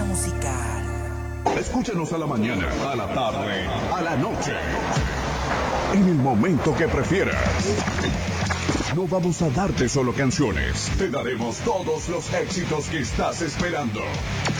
musical. Escúchanos a la mañana, a la tarde, a la noche. En el momento que prefieras. No vamos a darte solo canciones. Te daremos todos los éxitos que estás esperando.